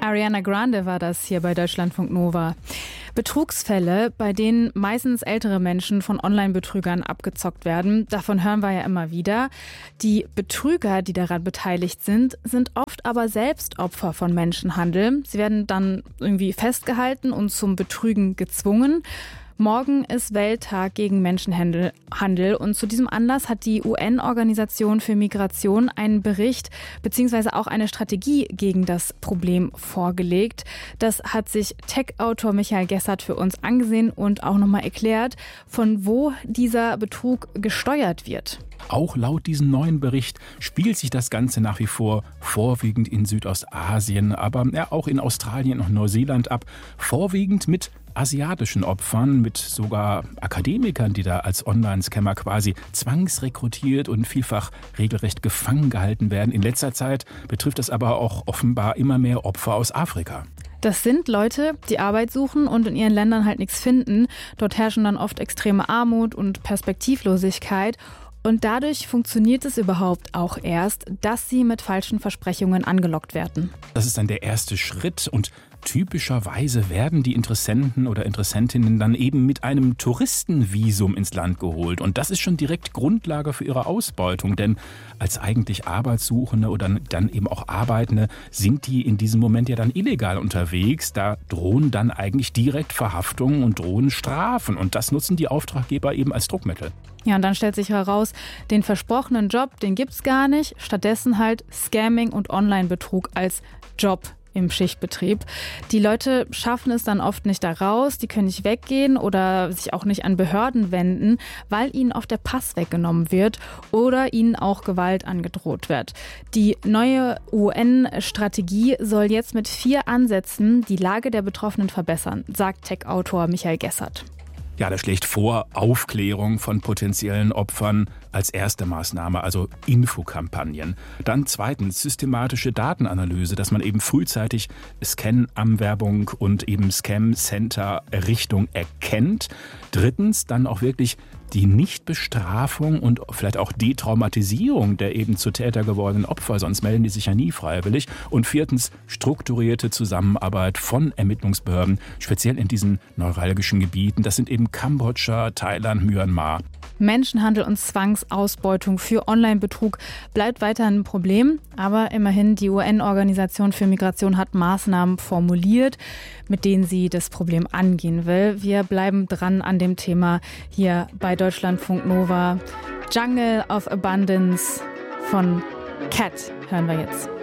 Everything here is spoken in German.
Ariana Grande war das hier bei Deutschlandfunk Nova. Betrugsfälle, bei denen meistens ältere Menschen von Online-Betrügern abgezockt werden, davon hören wir ja immer wieder. Die Betrüger, die daran beteiligt sind oft aber selbst Opfer von Menschenhandel. Sie werden dann irgendwie festgehalten und zum Betrügen gezwungen. Morgen ist Welttag gegen Menschenhandel und zu diesem Anlass hat die UN-Organisation für Migration einen Bericht bzw. auch eine Strategie gegen das Problem vorgelegt. Das hat sich Tech-Autor Michael Gessert für uns angesehen und auch nochmal erklärt, von wo dieser Betrug gesteuert wird. Auch laut diesem neuen Bericht spielt sich das Ganze nach wie vor vorwiegend in Südostasien, aber auch in Australien und Neuseeland ab. Vorwiegend mit asiatischen Opfern, mit sogar Akademikern, die da als Online-Scammer quasi zwangsrekrutiert und vielfach regelrecht gefangen gehalten werden. In letzter Zeit betrifft es aber auch offenbar immer mehr Opfer aus Afrika. Das sind Leute, die Arbeit suchen und in ihren Ländern halt nichts finden. Dort herrschen dann oft extreme Armut und Perspektivlosigkeit. Und dadurch funktioniert es überhaupt auch erst, dass sie mit falschen Versprechungen angelockt werden. Das ist dann der erste Schritt und typischerweise werden die Interessenten oder Interessentinnen dann eben mit einem Touristenvisum ins Land geholt. Und das ist schon direkt Grundlage für ihre Ausbeutung, denn als eigentlich Arbeitssuchende oder dann eben auch Arbeitende sind die in diesem Moment ja dann illegal unterwegs. Da drohen dann eigentlich direkt Verhaftungen und drohen Strafen. Und das nutzen die Auftraggeber eben als Druckmittel. Ja, und dann stellt sich heraus, den versprochenen Job, den gibt's gar nicht. Stattdessen halt Scamming und Online-Betrug als Job im Schichtbetrieb. Die Leute schaffen es dann oft nicht da raus, die können nicht weggehen oder sich auch nicht an Behörden wenden, weil ihnen oft der Pass weggenommen wird oder ihnen auch Gewalt angedroht wird. Die neue UN-Strategie soll jetzt mit 4 Ansätzen die Lage der Betroffenen verbessern, sagt Tech-Autor Michael Gessert. Ja, das schlägt vor, Aufklärung von potenziellen Opfern als erste Maßnahme, also Infokampagnen. Dann zweitens systematische Datenanalyse, dass man eben frühzeitig Scan-Anwerbung und eben Scam-Center-Errichtung erkennt. Drittens dann auch wirklich die Nichtbestrafung und vielleicht auch Detraumatisierung der eben zu Täter gewordenen Opfer, sonst melden die sich ja nie freiwillig. Und viertens strukturierte Zusammenarbeit von Ermittlungsbehörden, speziell in diesen neuralgischen Gebieten. Das sind eben Kambodscha, Thailand, Myanmar. Menschenhandel und Zwangsausbeutung für Online-Betrug bleibt weiterhin ein Problem. Aber immerhin, die UN-Organisation für Migration hat Maßnahmen formuliert, mit denen sie das Problem angehen will. Wir bleiben dran an dem Thema hier bei Deutschlandfunk Nova. Jungle of Abundance von Cat hören wir jetzt.